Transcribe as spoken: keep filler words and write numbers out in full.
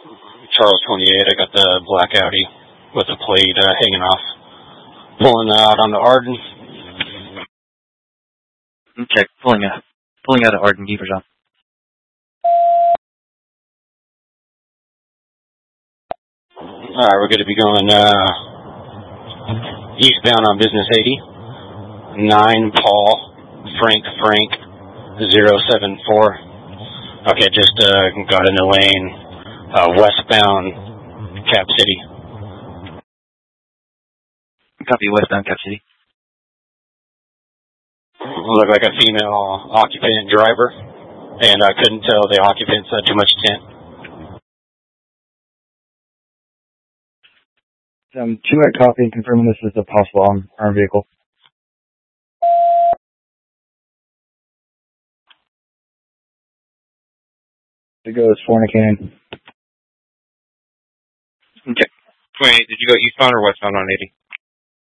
Charles twenty-eight, I got the black Audi with the plate uh, hanging off. Pulling out on the Arden. Check, pulling out, pulling out of Arden, Beavers on. Alright, we're going to be going uh, eastbound on Business eighty. nine Paul, Frank, Frank, zero seven four. Okay, just uh, got in the lane, uh, westbound Cap City. Copy, westbound Cap City. Looked like a female occupant driver, and I couldn't tell the occupants had too much tint. Um, two at copy and confirming this is a possible armed, armed vehicle. It goes fornicating. Okay. twenty-eight, did you go eastbound or westbound on eighty?